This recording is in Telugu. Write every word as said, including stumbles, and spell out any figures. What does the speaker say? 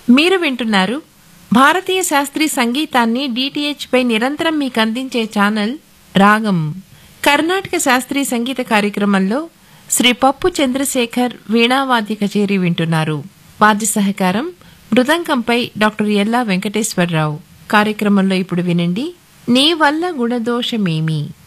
మీరు వింటున్నారు భారతీయ శాస్త్రీయ సంగీతాన్ని డిటిహెచ్ పై నిరంతరం మీకు అందించే ఛానల్ రాగం. కర్ణాటక శాస్త్రీయ సంగీత కార్యక్రమంలో శ్రీ పప్పు చంద్రశేఖర్ వీణావాద్య కచేరీ వింటున్నారు. వాద్య సహకారం మృదంగంపై డాక్టర్ ఎల్లా వెంకటేశ్వరరావు. కార్యక్రమంలో ఇప్పుడు వినండి నీ వల్ల గుణదోషమేమి.